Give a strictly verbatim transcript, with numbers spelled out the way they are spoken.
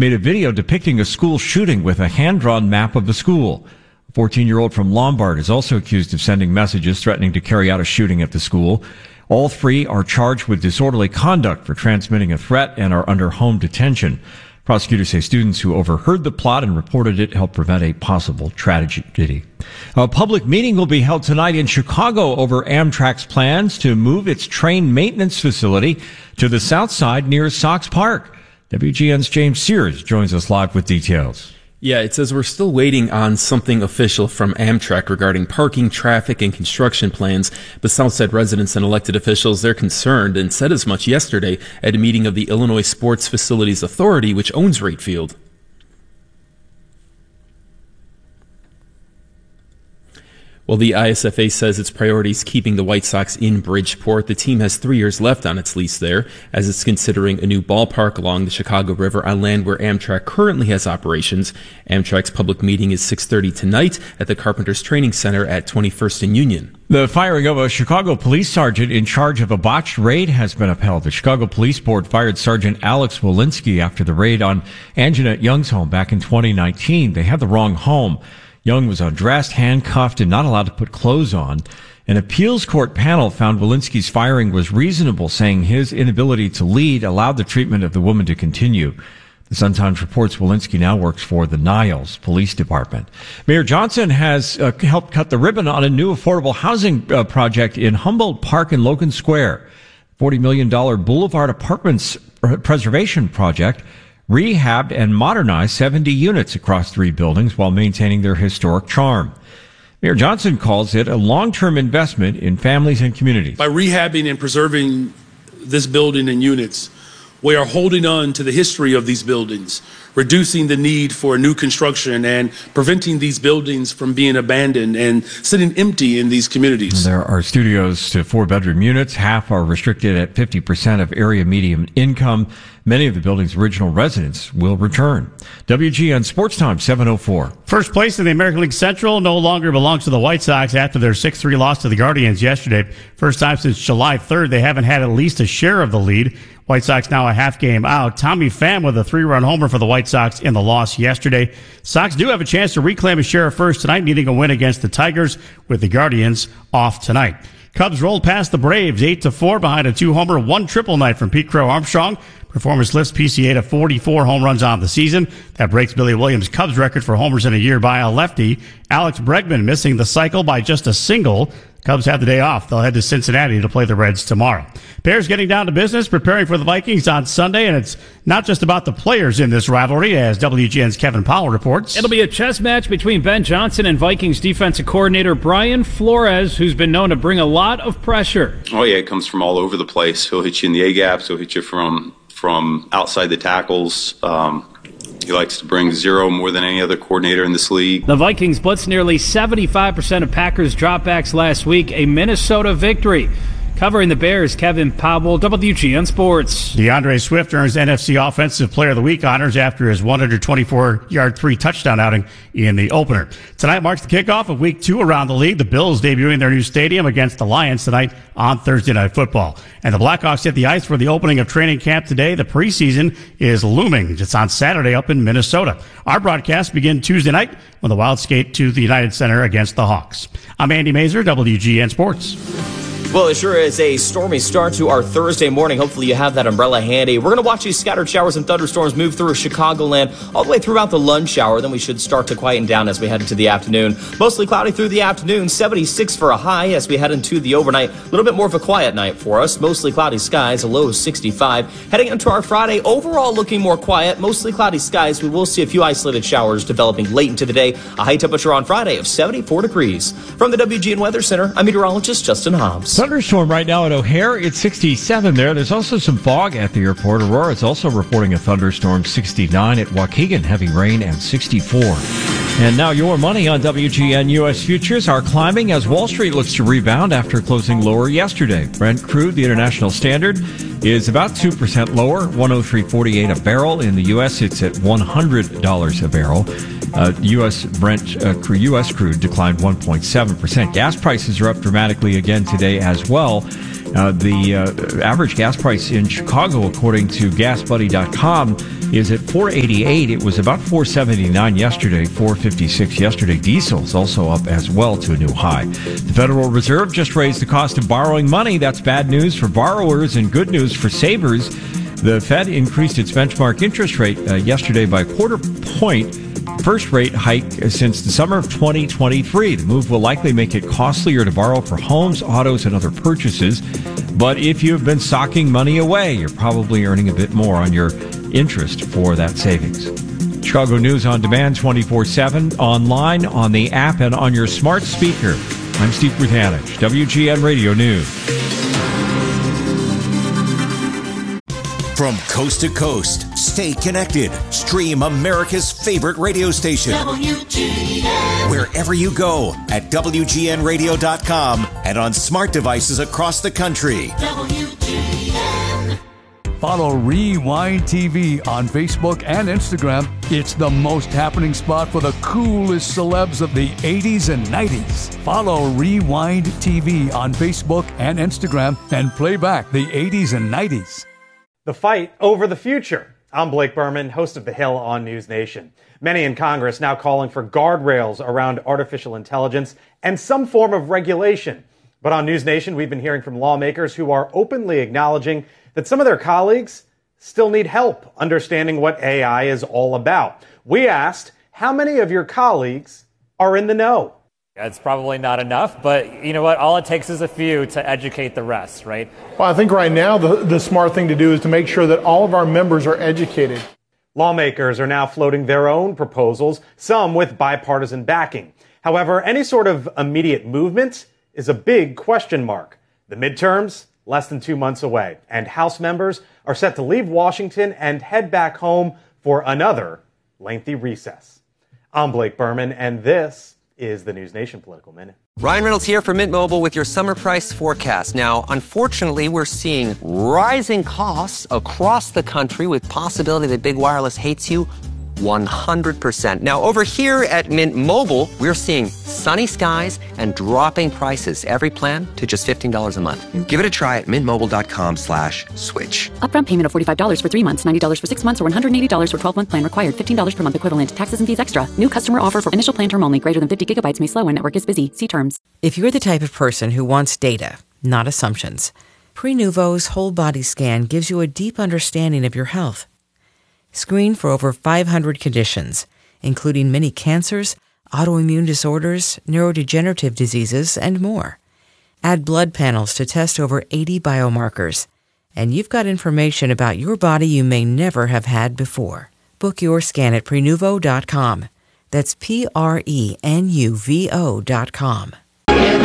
made a video depicting a school shooting with a hand-drawn map of the school. A fourteen-year-old from Lombard is also accused of sending messages threatening to carry out a shooting at the school. All three are charged with disorderly conduct for transmitting a threat and are under home detention. Prosecutors say students who overheard the plot and reported it helped prevent a possible tragedy. A public meeting will be held tonight in Chicago over Amtrak's plans to move its train maintenance facility to the south side near Sox Park. W G N's James Sears joins us live with details. Yeah, it says we're still waiting on something official from Amtrak regarding parking, traffic, and construction plans. But Southside residents and elected officials, they're concerned and said as much yesterday at a meeting of the Illinois Sports Facilities Authority, which owns Wright Field. Well, the I S F A says its priority is keeping the White Sox in Bridgeport. The team has three years left on its lease there, as it's considering a new ballpark along the Chicago River on land where Amtrak currently has operations. Amtrak's public meeting is six thirty tonight at the Carpenters Training Center at twenty-first and Union. The firing of a Chicago police sergeant in charge of a botched raid has been upheld. The Chicago Police Board fired Sergeant Alex Walensky after the raid on Anjanette Young's home back in twenty nineteen. They had the wrong home. Young was undressed, handcuffed, and not allowed to put clothes on. An appeals court panel found Walensky's firing was reasonable, saying his inability to lead allowed the treatment of the woman to continue. The Sun-Times reports Walensky now works for the Niles Police Department. Mayor Johnson has uh, helped cut the ribbon on a new affordable housing uh, project in Humboldt Park and Logan Square. forty million dollars Boulevard Apartments Preservation Project rehabbed and modernized seventy units across three buildings while maintaining their historic charm. Mayor Johnson calls it a long-term investment in families and communities. By rehabbing and preserving this building and units, we are holding on to the history of these buildings, reducing the need for new construction and preventing these buildings from being abandoned and sitting empty in these communities. There are studios to four-bedroom units. Half are restricted at fifty percent of area median income. Many of the building's original residents will return. W G N Sports Time, seven oh four. First place in the American League Central no longer belongs to the White Sox after their six three loss to the Guardians yesterday. First time since July third they haven't had at least a share of the lead. White Sox now a half game out. Tommy Pham with a three-run homer for the White Sox in the loss yesterday. Sox do have a chance to reclaim a share of first tonight, needing a win against the Tigers with the Guardians off tonight. Cubs rolled past the Braves eight to four behind a two-homer, one triple night from Pete Crow Armstrong. Performance lifts P C A to forty-four home runs on the season. That breaks Billy Williams' Cubs record for homers in a year by a lefty. Alex Bregman missing the cycle by just a single. Cubs have the day off. They'll head to Cincinnati to play the Reds tomorrow. Bears getting down to business, preparing for the Vikings on Sunday, and it's not just about the players in this rivalry, as W G N's Kevin Powell reports. It'll be a chess match between Ben Johnson and Vikings defensive coordinator Brian Flores, who's been known to bring a lot of pressure. Oh, yeah, it comes from all over the place. He'll hit you in the A-gaps. He'll hit you from, from outside the tackles. Um, He likes to bring zero more than any other coordinator in this league. The Vikings blitzed nearly seventy-five percent of Packers dropbacks last week, a Minnesota victory. Covering the Bears, Kevin Powell, W G N Sports. DeAndre Swift earns N F C Offensive Player of the Week honors after his one hundred twenty-four yard three-touchdown outing in the opener. Tonight marks the kickoff of Week two around the league. The Bills debuting their new stadium against the Lions tonight on Thursday Night Football. And the Blackhawks hit the ice for the opening of training camp today. The preseason is looming. It's on Saturday up in Minnesota. Our broadcasts begin Tuesday night when the Wild skate to the United Center against the Hawks. I'm Andy Mazer, W G N Sports. Well, it sure is a stormy start to our Thursday morning. Hopefully you have that umbrella handy. We're going to watch these scattered showers and thunderstorms move through Chicagoland all the way throughout the lunch hour. Then we should start to quieten down as we head into the afternoon. Mostly cloudy through the afternoon, seventy-six for a high as we head into the overnight. A little bit more of a quiet night for us. Mostly cloudy skies, a low of sixty-five. Heading into our Friday, overall looking more quiet. Mostly cloudy skies. We will see a few isolated showers developing late into the day. A high temperature on Friday of seventy-four degrees. From the W G N Weather Center, I'm meteorologist Justin Hobbs. Thunderstorm right now at O'Hare. It's sixty-seven there. There's also some fog at the airport. Aurora is also reporting a thunderstorm. sixty-nine at Waukegan. Heavy rain and sixty-four. And now your money on W G N U S futures are climbing as Wall Street looks to rebound after closing lower yesterday. Brent crude, the international standard, is about two percent lower, one oh three forty-eight a barrel. In the U S, it's at one hundred dollars a barrel. Uh, U S Brent uh, U S crude declined one point seven percent. Gas prices are up dramatically again today as well. Uh, the uh, average gas price in Chicago, according to gas buddy dot com, is at four eighty-eight. It was about four seventy-nine yesterday, four fifty-six yesterday. Diesel's also up as well to a new high. The Federal Reserve just raised the cost of borrowing money. That's bad news for borrowers and good news for savers. The Fed increased its benchmark interest rate uh, yesterday by a quarter point. First rate hike since the summer of twenty twenty-three. The move will likely make it costlier to borrow for homes, autos, and other purchases. But if you've been socking money away, you're probably earning a bit more on your interest for that savings. Chicago News on demand twenty-four seven, online, on the app, and on your smart speaker. I'm Steve Brutanich, W G N Radio News. From coast to coast, stay connected. Stream America's favorite radio station. W G N. Wherever you go at W G N radio dot com and on smart devices across the country. W G N. Follow Rewind T V on Facebook and Instagram. It's the most happening spot for the coolest celebs of the eighties and nineties. Follow Rewind T V on Facebook and Instagram and play back the eighties and nineties. The fight over the future. I'm Blake Berman, host of The Hill on News Nation. Many in Congress now calling for guardrails around artificial intelligence and some form of regulation. But on News Nation, we've been hearing from lawmakers who are openly acknowledging that some of their colleagues still need help understanding what A I is all about. We asked, how many of your colleagues are in the know? It's probably not enough, but you know what? All it takes is a few to educate the rest, right? Well, I think right now the, the smart thing to do is to make sure that all of our members are educated. Lawmakers are now floating their own proposals, some with bipartisan backing. However, any sort of immediate movement is a big question mark. The midterms, less than two months away, and House members are set to leave Washington and head back home for another lengthy recess. I'm Blake Berman, and this is the News Nation Political Minute. Ryan Reynolds here from Mint Mobile with your summer price forecast. Now, unfortunately, we're seeing rising costs across the country with possibility that big wireless hates you one hundred percent. Now, over here at Mint Mobile, we're seeing sunny skies and dropping prices. Every plan to just fifteen dollars a month. Give it a try at mintmobile.com slash switch. Upfront payment of forty-five dollars for three months, ninety dollars for six months, or one hundred eighty dollars for twelve-month plan required. fifteen dollars per month equivalent. Taxes and fees extra. New customer offer for initial plan term only. Greater than fifty gigabytes may slow when network is busy. See terms. If you're the type of person who wants data, not assumptions, Prenuvo's whole body scan gives you a deep understanding of your health. Screen for over five hundred conditions, including many cancers, autoimmune disorders, neurodegenerative diseases, and more. Add blood panels to test over eighty biomarkers, and you've got information about your body you may never have had before. Book your scan at Prenuvo dot com. That's P R E N U V O dot com.